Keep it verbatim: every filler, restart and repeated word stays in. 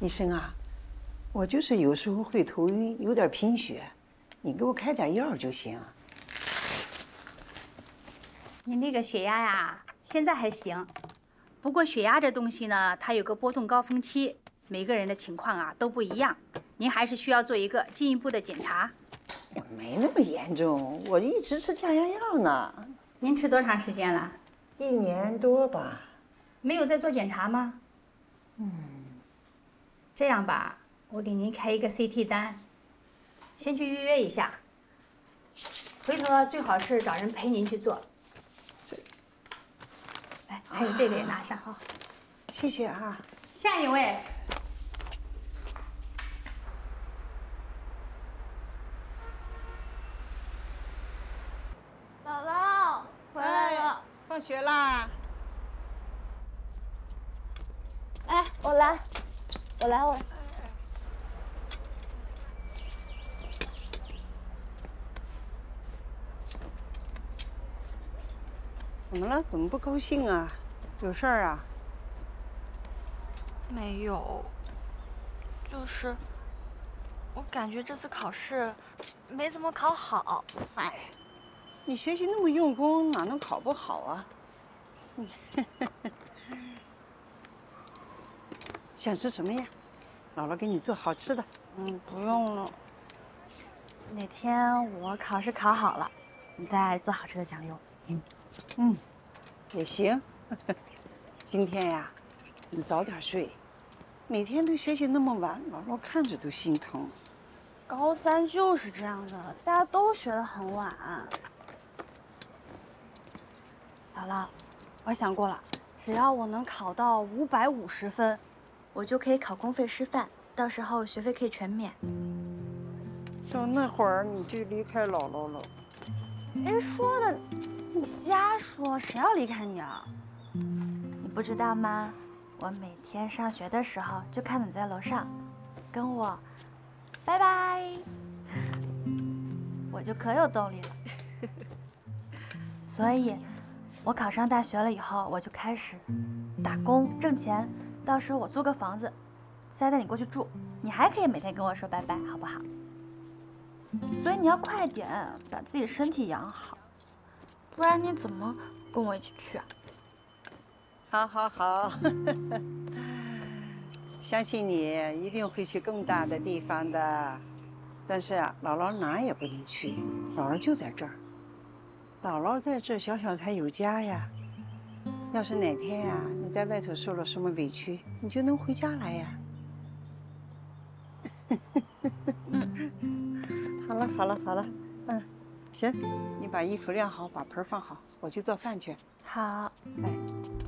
医生啊，我就是有时候会头晕，有点贫血，你给我开点药就行。 你那个血压呀，现在还行，不过血压这东西呢，它有个波动高峰期，每个人的情况啊都不一样，您还是需要做一个进一步的检查。 没那么严重，我一直吃降压药呢。 您吃多长时间了？ 一年多吧。 没有在做检查吗？ 嗯。 这样吧，我给您开一个 C T 单，先去预约一下。回头最好是找人陪您去做。 这， 来，还有这个也拿上哈。 谢谢啊。 下一位。 姥姥回来了。 放学啦。 哎，我来，我来，我来。 怎么了？怎么不高兴啊？有事儿啊？ 没有，就是我感觉这次考试没怎么考好。 哎，你学习那么用功，哪能考不好啊？想吃什么呀？姥姥给你做好吃的。 嗯，不用了。哪天我考试考好了，你再做好吃的奖励我。嗯， 嗯，也行。今天呀，你早点睡，每天都学习那么晚，姥姥看着都心疼。 高三就是这样的，大家都学得很晚。姥姥，我想过了，只要我能考到五百五十分，我就可以考公费师范，到时候学费可以全免。 到那会儿你就离开姥姥了。 人说的，你瞎说，谁要离开你啊？你不知道吗？我每天上学的时候就看你在楼上，跟我拜拜，我就可有动力了。所以，我考上大学了以后，我就开始打工挣钱，到时候我租个房子，再带你过去住，你还可以每天跟我说拜拜，好不好？所以你要快点把自己身体养好，不然你怎么跟我一起去啊？ 好，好，好，相信你一定会去更大的地方的。但是啊，姥姥哪儿也不能去，姥姥就在这儿。姥姥在这，小小才有家呀。要是哪天呀，你在外头受了什么委屈，你就能回家来呀。好了，好了，好了，嗯，行，你把衣服晾好，把盆放好，我去做饭去。 好， 哎。